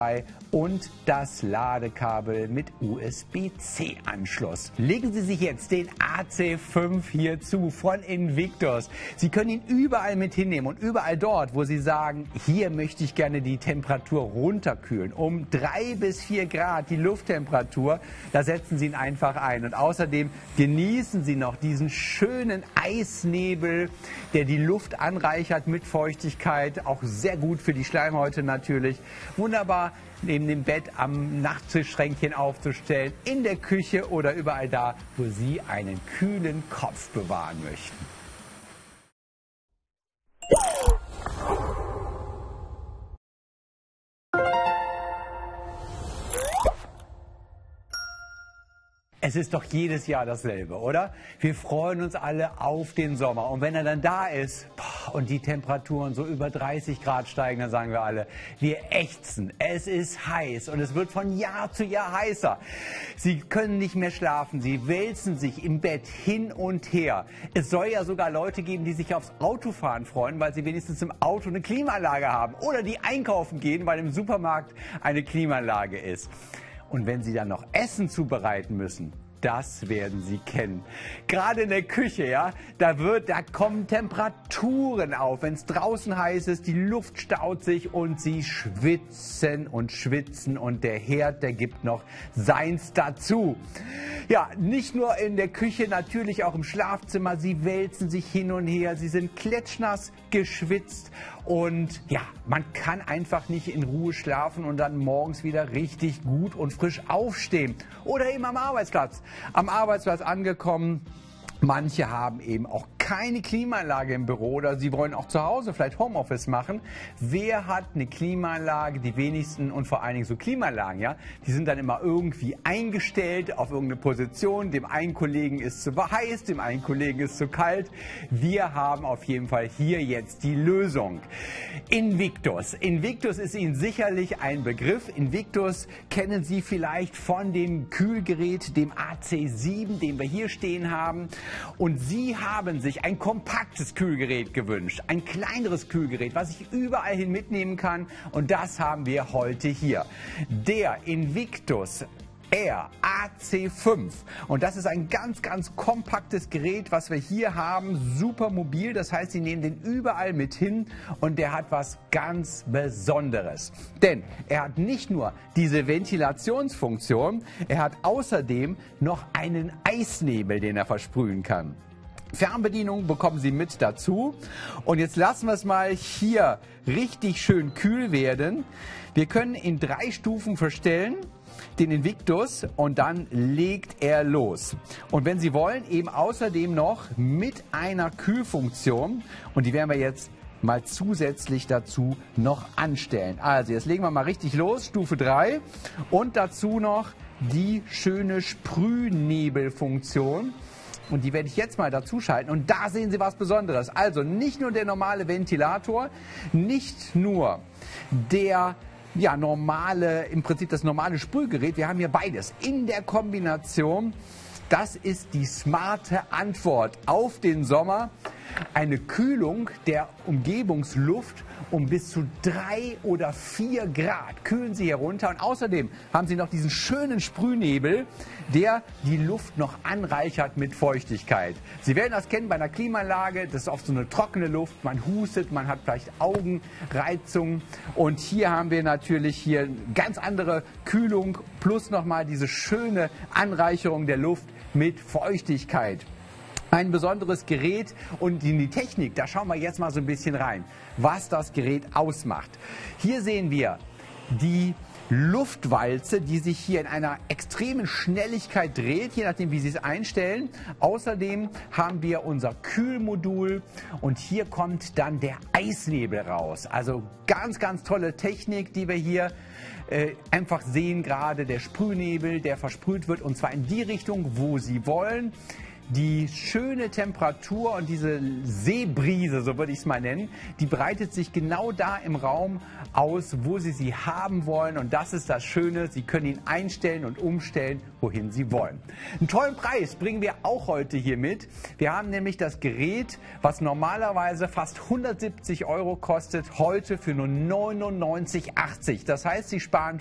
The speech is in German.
und das Ladekabel mit USB-C-Anschluss. Legen Sie sich jetzt den AC5 hier zu von Invictus. Sie können ihn überall mit hinnehmen und überall dort, wo Sie sagen, hier möchte ich gerne die Temperatur runterkühlen, um 3 bis 4 Grad die Lufttemperatur, da setzen Sie ihn einfach ein. Und außerdem genießen Sie noch diesen schönen Eisnebel, der die Luft anreichert mit Feuchtigkeit, auch sehr gut für die Schleimhäute natürlich. Wunderbar neben dem Bett am Nachttischschränkchen aufzustellen, in der Küche oder überall da, wo Sie einen kühlen Kopf bewahren möchten. Es ist doch jedes Jahr dasselbe, oder? Wir freuen uns alle auf den Sommer. Und wenn er dann da ist und die Temperaturen so über 30 Grad steigen, dann sagen wir alle, wir ächzen. Es ist heiß und es wird von Jahr zu Jahr heißer. Sie können nicht mehr schlafen, Sie wälzen sich im Bett hin und her. Es soll ja sogar Leute geben, die sich aufs Autofahren freuen, weil sie wenigstens im Auto eine Klimaanlage haben. Oder die einkaufen gehen, weil im Supermarkt eine Klimaanlage ist. Und wenn Sie dann noch Essen zubereiten müssen, das werden Sie kennen. Gerade in der Küche, ja, da kommen Temperaturen auf. Wenn es draußen heiß ist, die Luft staut sich und Sie schwitzen und der Herd, der gibt noch seins dazu. Ja, nicht nur in der Küche, natürlich auch im Schlafzimmer. Sie wälzen sich hin und her, Sie sind klitschnass geschwitzt und ja, man kann einfach nicht in Ruhe schlafen und dann morgens wieder richtig gut und frisch aufstehen. Oder eben am Arbeitsplatz. Am Arbeitsplatz angekommen. Manche haben eben auch keine Klimaanlage im Büro oder sie wollen auch zu Hause vielleicht Homeoffice machen. Wer hat eine Klimaanlage? Die wenigsten und vor allen Dingen so Klimaanlagen, ja, die sind dann immer irgendwie eingestellt auf irgendeine Position. Dem einen Kollegen ist zu heiß, dem einen Kollegen ist zu kalt. Wir haben auf jeden Fall hier jetzt die Lösung. Invictus. Invictus ist Ihnen sicherlich ein Begriff. Invictus kennen Sie vielleicht von dem Kühlgerät, dem AC7, den wir hier stehen haben. Und Sie haben sich ein kompaktes Kühlgerät gewünscht, ein kleineres Kühlgerät, was ich überall hin mitnehmen kann. Und das haben wir heute hier. Der Invictus Air AC5. Und das ist ein ganz, ganz kompaktes Gerät, was wir hier haben. Super mobil, das heißt, Sie nehmen den überall mit hin und der hat was ganz Besonderes. Denn er hat nicht nur diese Ventilationsfunktion, er hat außerdem noch einen Eisnebel, den er versprühen kann. Fernbedienung bekommen Sie mit dazu. Und jetzt lassen wir es mal hier richtig schön kühl werden. Wir können in 3 Stufen verstellen, den Invictus, und dann legt er los. Und wenn Sie wollen, eben außerdem noch mit einer Kühlfunktion, und die werden wir jetzt mal zusätzlich dazu noch anstellen. Also jetzt legen wir mal richtig los, Stufe 3, und dazu noch die schöne Sprühnebelfunktion. Und die werde ich jetzt mal dazu schalten. Und da sehen Sie was Besonderes. Also nicht nur der normale Ventilator, nicht nur der im Prinzip das normale Sprühgerät. Wir haben hier beides in der Kombination. Das ist die smarte Antwort auf den Sommer. Eine Kühlung der Umgebungsluft um bis zu 3 oder 4 Grad kühlen Sie herunter. Und außerdem haben Sie noch diesen schönen Sprühnebel, der die Luft noch anreichert mit Feuchtigkeit. Sie werden das kennen bei einer Klimaanlage. Das ist oft so eine trockene Luft. Man hustet, man hat vielleicht Augenreizung. Und hier haben wir natürlich eine ganz andere Kühlung plus nochmal diese schöne Anreicherung der Luft mit Feuchtigkeit. Ein besonderes Gerät, und in die Technik, da schauen wir jetzt mal so ein bisschen rein, was das Gerät ausmacht. Hier sehen wir die Luftwalze, die sich hier in einer extremen Schnelligkeit dreht, je nachdem wie Sie es einstellen. Außerdem haben wir unser Kühlmodul und hier kommt dann der Eisnebel raus. Also ganz, ganz tolle Technik, die wir hier einfach sehen, gerade der Sprühnebel, der versprüht wird, und zwar in die Richtung, wo Sie wollen. die schöne Temperatur und diese Seebrise, so würde ich es mal nennen, die breitet sich genau da im Raum aus, wo Sie sie haben wollen. Und das ist das Schöne, Sie können ihn einstellen und umstellen, wohin Sie wollen. Einen tollen Preis bringen wir auch heute hier mit. Wir haben nämlich das Gerät, was normalerweise fast 170 € kostet, heute für nur 99,80 €. Das heißt, Sie sparen